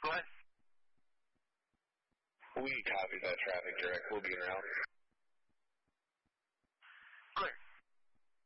Go ahead. We copy that traffic direct. We'll be around.